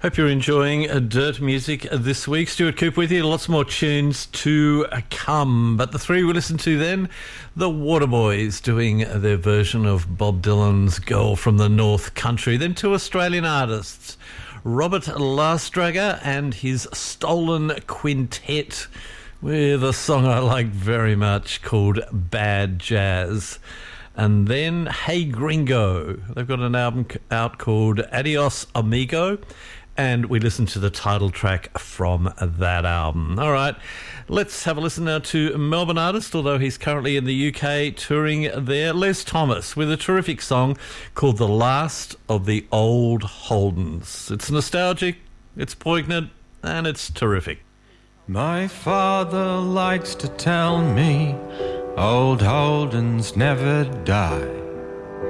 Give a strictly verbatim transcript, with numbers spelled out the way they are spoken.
Hope you're enjoying uh, Dirt Music uh, this week. Stuart Cooper with you. Lots more tunes to uh, come. But the three we listened to then, the Waterboys doing their version of Bob Dylan's Girl from the North Country. Then two Australian artists, Robert Lastraga and his Stolen Quintet, with a song I like very much called Bad Jazz. And then Hey Gringo. They've got an album out called Adios Amigo, and we listened to the title track from that album. All right, let's have a listen now to Melbourne artist, although he's currently in the U K touring there, Les Thomas, with a terrific song called The Last of the Old Holdens. It's nostalgic, it's poignant, and it's terrific. My father likes to tell me old Holdens never die.